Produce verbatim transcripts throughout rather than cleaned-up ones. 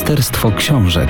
Ministerstwo Książek.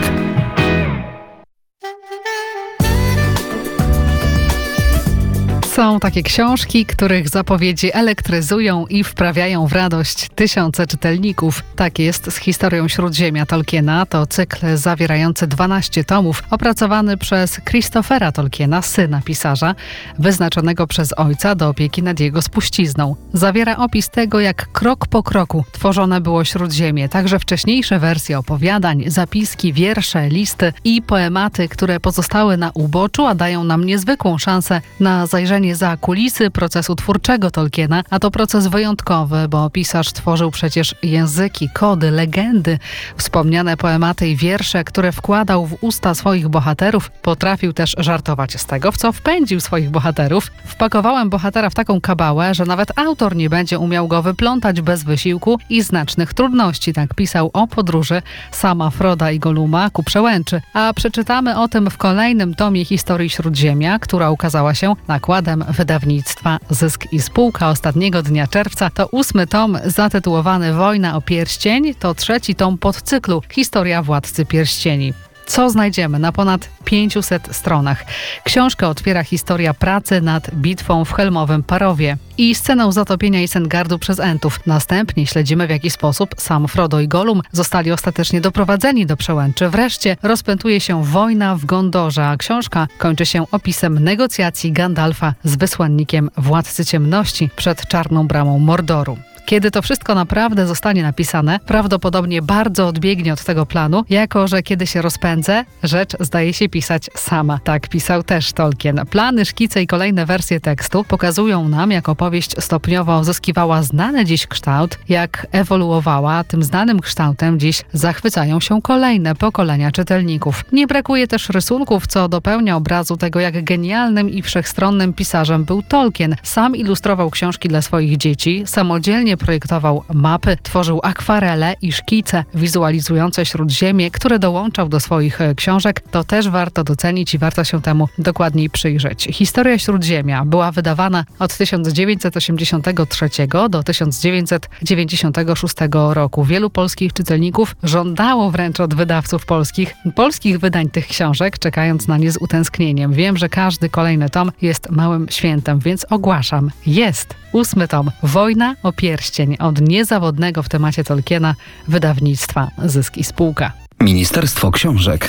Są takie książki, których zapowiedzi elektryzują i wprawiają w radość tysiące czytelników. Tak jest z historią Śródziemia Tolkiena. To cykl zawierający dwanaście tomów, opracowany przez Christophera Tolkiena, syna pisarza, wyznaczonego przez ojca do opieki nad jego spuścizną. Zawiera opis tego, jak krok po kroku tworzone było Śródziemie, także wcześniejsze wersje opowiadań, zapiski, wiersze, listy i poematy, które pozostały na uboczu, a dają nam niezwykłą szansę na zajrzenie za kulisy procesu twórczego Tolkiena, a to proces wyjątkowy, bo pisarz tworzył przecież języki, kody, legendy, wspomniane poematy i wiersze, które wkładał w usta swoich bohaterów. Potrafił też żartować z tego, w co wpędził swoich bohaterów. Wpakowałem bohatera w taką kabałę, że nawet autor nie będzie umiał go wyplątać bez wysiłku i znacznych trudności. Tak pisał o podróży sama Froda i Goluma ku przełęczy. A przeczytamy o tym w kolejnym tomie historii Śródziemia, która ukazała się nakładem wydawnictwa Zysk i Spółka ostatniego dnia czerwca. To ósmy tom zatytułowany Wojna o Pierścień. To trzeci tom podcyklu Historia Władcy Pierścieni. Co znajdziemy na ponad pięciuset stronach? Książkę otwiera historia pracy nad bitwą w Helmowym Parowie i sceną zatopienia Isengardu przez Entów. Następnie śledzimy, w jaki sposób sam Frodo i Gollum zostali ostatecznie doprowadzeni do przełęczy. Wreszcie rozpętuje się wojna w Gondorze, a książka kończy się opisem negocjacji Gandalfa z wysłannikiem Władcy Ciemności przed Czarną Bramą Mordoru. Kiedy to wszystko naprawdę zostanie napisane, prawdopodobnie bardzo odbiegnie od tego planu, jako że kiedy się rozpędzę, rzecz zdaje się pisać sama. Tak pisał też Tolkien. Plany, szkice i kolejne wersje tekstu pokazują nam, jak opowieść stopniowo zyskiwała znany dziś kształt, jak ewoluowała. Tym znanym kształtem dziś zachwycają się kolejne pokolenia czytelników. Nie brakuje też rysunków, co dopełnia obrazu tego, jak genialnym i wszechstronnym pisarzem był Tolkien. Sam ilustrował książki dla swoich dzieci, samodzielnie projektował mapy, tworzył akwarele i szkice wizualizujące Śródziemie, które dołączał do swoich książek. To też warto docenić i warto się temu dokładniej przyjrzeć. Historia Śródziemia była wydawana od tysiąc dziewięćset osiemdziesiątego trzeciego do tysiąc dziewięćset dziewięćdziesiątego szóstego roku. Wielu polskich czytelników żądało wręcz od wydawców polskich polskich wydań tych książek, czekając na nie z utęsknieniem. Wiem, że każdy kolejny tom jest małym świętem, więc ogłaszam. Jest ósmy tom Wojna o Pierścień od niezawodnego w temacie Tolkiena wydawnictwa Zysk i Spółka. Ministerstwo Książek.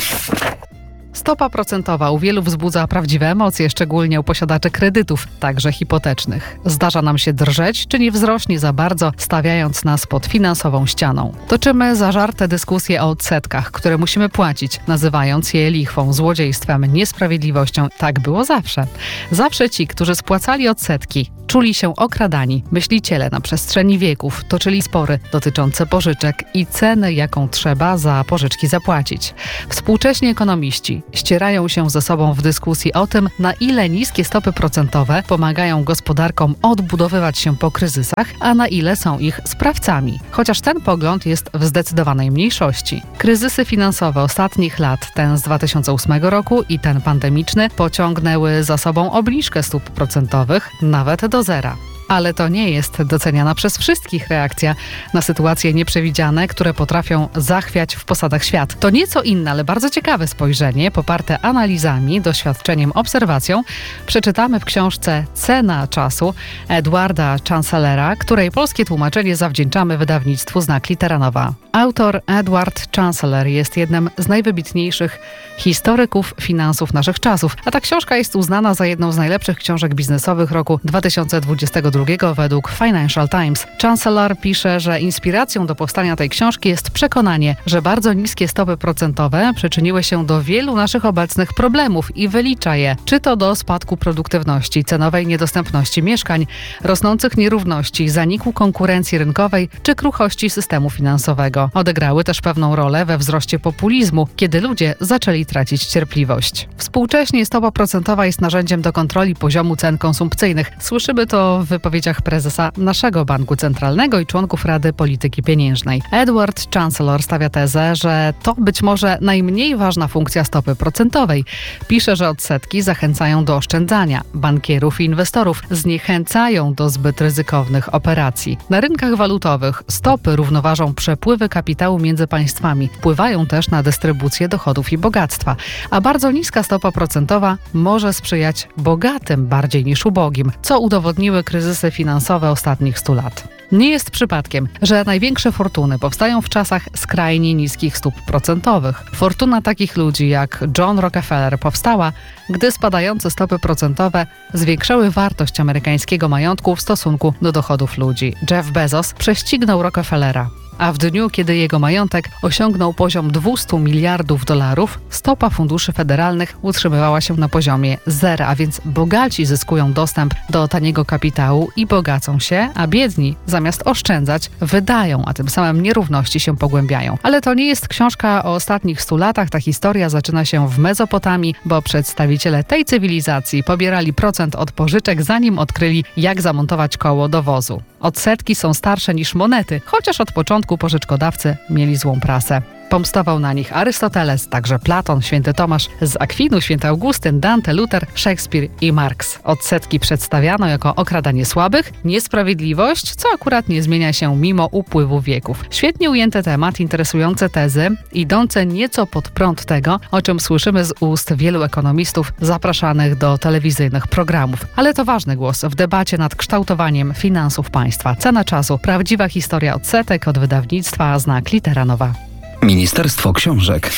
Stopa procentowa u wielu wzbudza prawdziwe emocje, szczególnie u posiadaczy kredytów, także hipotecznych. Zdarza nam się drżeć, czy nie wzrośnie za bardzo, stawiając nas pod finansową ścianą. Toczymy zażarte dyskusje o odsetkach, które musimy płacić, nazywając je lichwą, złodziejstwem, niesprawiedliwością. Tak było zawsze. Zawsze ci, którzy spłacali odsetki, czuli się okradani. Myśliciele na przestrzeni wieków toczyli spory dotyczące pożyczek i ceny, jaką trzeba za pożyczki zapłacić. Współcześni ekonomiści ścierają się ze sobą w dyskusji o tym, na ile niskie stopy procentowe pomagają gospodarkom odbudowywać się po kryzysach, a na ile są ich sprawcami. Chociaż ten pogląd jest w zdecydowanej mniejszości. Kryzysy finansowe ostatnich lat, ten z dwa tysiące ósmego roku i ten pandemiczny, pociągnęły za sobą obniżkę stóp procentowych nawet do zera. Ale to nie jest doceniana przez wszystkich reakcja na sytuacje nieprzewidziane, które potrafią zachwiać w posadach świat. To nieco inne, ale bardzo ciekawe spojrzenie, poparte analizami, doświadczeniem, obserwacją, przeczytamy w książce Cena czasu Edwarda Chancellera, której polskie tłumaczenie zawdzięczamy wydawnictwu Znak Litera Nowa. Autor Edward Chancellor jest jednym z najwybitniejszych historyków finansów naszych czasów, a ta książka jest uznana za jedną z najlepszych książek biznesowych roku dwa tysiące dwudziestego drugiego według Financial Times. Chancellor pisze, że inspiracją do powstania tej książki jest przekonanie, że bardzo niskie stopy procentowe przyczyniły się do wielu naszych obecnych problemów i wylicza je, czy to do spadku produktywności, cenowej niedostępności mieszkań, rosnących nierówności, zaniku konkurencji rynkowej czy kruchości systemu finansowego. Odegrały też pewną rolę we wzroście populizmu, kiedy ludzie zaczęli tracić cierpliwość. Współcześnie stopa procentowa jest narzędziem do kontroli poziomu cen konsumpcyjnych. Słyszymy to w wypowiedziach prezesa naszego banku centralnego i członków Rady Polityki Pieniężnej. Edward Chancellor stawia tezę, że to być może najmniej ważna funkcja stopy procentowej. Pisze, że odsetki zachęcają do oszczędzania. Bankierów i inwestorów zniechęcają do zbyt ryzykownych operacji. Na rynkach walutowych stopy równoważą przepływy kapitału między państwami. Wpływają też na dystrybucję dochodów i bogactwa. A bardzo niska stopa procentowa może sprzyjać bogatym bardziej niż ubogim, co udowodniły kryzysy finansowe ostatnich stu lat. Nie jest przypadkiem, że największe fortuny powstają w czasach skrajnie niskich stóp procentowych. Fortuna takich ludzi jak John Rockefeller powstała, gdy spadające stopy procentowe zwiększały wartość amerykańskiego majątku w stosunku do dochodów ludzi. Jeff Bezos prześcignął Rockefellera. A w dniu, kiedy jego majątek osiągnął poziom dwieście miliardów dolarów, stopa funduszy federalnych utrzymywała się na poziomie zera, a więc bogaci zyskują dostęp do taniego kapitału i bogacą się, a biedni zamiast oszczędzać, wydają, a tym samym nierówności się pogłębiają. Ale to nie jest książka o ostatnich stu latach, ta historia zaczyna się w Mezopotamii, bo przedstawiciele tej cywilizacji pobierali procent od pożyczek, zanim odkryli, jak zamontować koło do wozu. Odsetki są starsze niż monety, chociaż od początku pożyczkodawcy mieli złą prasę. Pomstował na nich Arystoteles, także Platon, święty Tomasz z Akwinu, święty Augustyn, Dante, Luther, Szekspir i Marx. Odsetki przedstawiano jako okradanie słabych, niesprawiedliwość, co akurat nie zmienia się mimo upływu wieków. Świetnie ujęty temat, interesujące tezy, idące nieco pod prąd tego, o czym słyszymy z ust wielu ekonomistów zapraszanych do telewizyjnych programów. Ale to ważny głos w debacie nad kształtowaniem finansów państwa. Cena czasu, prawdziwa historia odsetek od wydawnictwa Znak Litera Nowa. Ministerstwo Książek.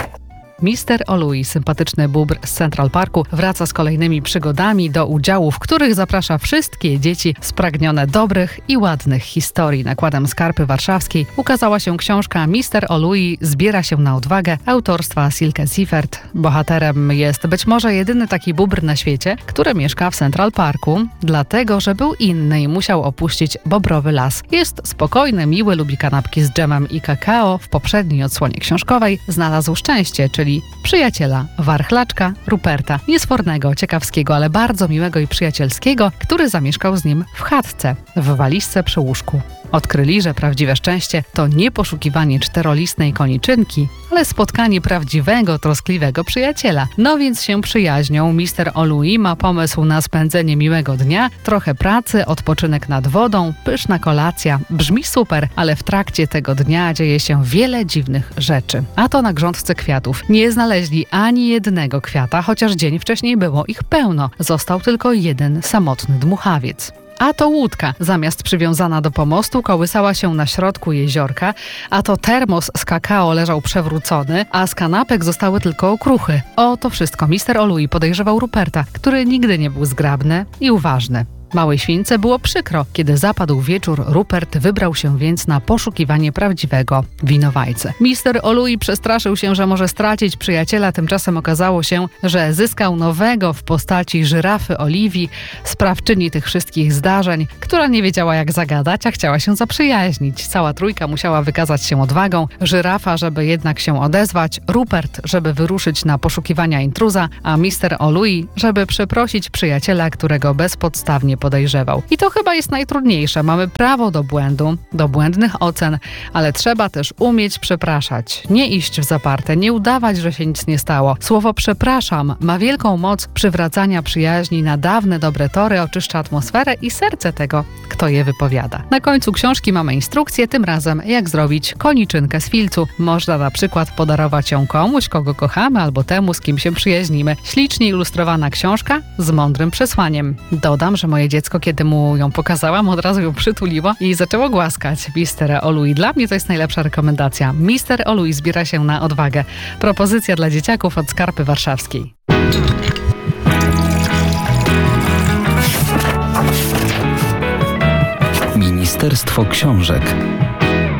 mister Louis, sympatyczny bóbr z Central Parku, wraca z kolejnymi przygodami do udziału, w których zaprasza wszystkie dzieci spragnione dobrych i ładnych historii. Nakładem Skarpy Warszawskiej ukazała się książka mister Louis zbiera się na odwagę autorstwa Silke Siffert. Bohaterem jest być może jedyny taki bóbr na świecie, który mieszka w Central Parku, dlatego że był inny i musiał opuścić bobrowy las. Jest spokojny, miły, lubi kanapki z dżemem i kakao. W poprzedniej odsłonie książkowej znalazł szczęście, czyli przyjaciela, warchlaczka Ruperta, niesfornego, ciekawskiego, ale bardzo miłego i przyjacielskiego, który zamieszkał z nim w chatce, w walizce przy łóżku. Odkryli, że prawdziwe szczęście to nie poszukiwanie czterolistnej koniczynki, ale spotkanie prawdziwego, troskliwego przyjaciela. No więc się przyjaźnią. mister Louis ma pomysł na spędzenie miłego dnia, trochę pracy, odpoczynek nad wodą, pyszna kolacja. Brzmi super, ale w trakcie tego dnia dzieje się wiele dziwnych rzeczy. A to na grządce kwiatów. Nie znaleźli ani jednego kwiata, chociaż dzień wcześniej było ich pełno. Został tylko jeden samotny dmuchawiec. A to łódka, zamiast przywiązana do pomostu, kołysała się na środku jeziorka, a to termos z kakao leżał przewrócony, a z kanapek zostały tylko okruchy. O to wszystko mister Louis podejrzewał Ruperta, który nigdy nie był zgrabny i uważny. Małej śwince było przykro. Kiedy zapadł wieczór, Rupert wybrał się więc na poszukiwanie prawdziwego winowajcy. mister Louis przestraszył się, że może stracić przyjaciela, tymczasem okazało się, że zyskał nowego w postaci żyrafy Oliwii, sprawczyni tych wszystkich zdarzeń, która nie wiedziała jak zagadać, a chciała się zaprzyjaźnić. Cała trójka musiała wykazać się odwagą. Żyrafa, żeby jednak się odezwać, Rupert, żeby wyruszyć na poszukiwania intruza, a mister Louis, żeby przeprosić przyjaciela, którego bezpodstawnie podejrzewał. I to chyba jest najtrudniejsze. Mamy prawo do błędu, do błędnych ocen, ale trzeba też umieć przepraszać. Nie iść w zaparte, nie udawać, że się nic nie stało. Słowo przepraszam ma wielką moc przywracania przyjaźni na dawne dobre tory, oczyszcza atmosferę i serce tego, kto je wypowiada. Na końcu książki mamy instrukcję, tym razem jak zrobić koniczynkę z filcu. Można na przykład podarować ją komuś, kogo kochamy, albo temu, z kim się przyjaźnimy. Ślicznie ilustrowana książka z mądrym przesłaniem. Dodam, że moje dziecko, kiedy mu ją pokazałam, od razu ją przytuliło i zaczęło głaskać mistera Louis. Dla mnie to jest najlepsza rekomendacja. mister Louis zbiera się na odwagę. Propozycja dla dzieciaków od Skarpy Warszawskiej. Ministerstwo Książek.